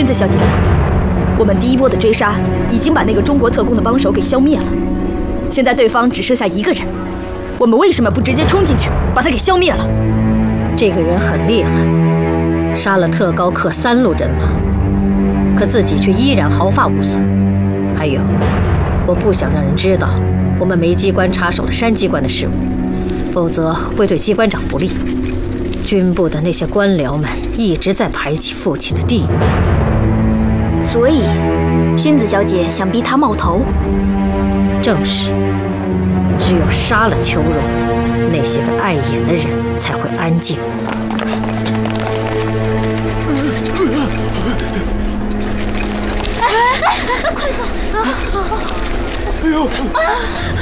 子小姐，我们第一波的追杀已经把那个中国特工的帮手给消灭了，现在对方只剩下一个人，我们为什么不直接冲进去把他给消灭了？ 这个人很厉害，杀了特高课3路人马，可自己却依然毫发无损。还有，我不想让人知道我们梅机关插手了山机关的事务，否则会对机关长不利。军部的那些官僚们一直在排挤父亲的地位， 所以薰子小姐想逼他冒头。 正是，只有杀了秋荣，那些个碍眼的人才会安静。 快走！哎呦！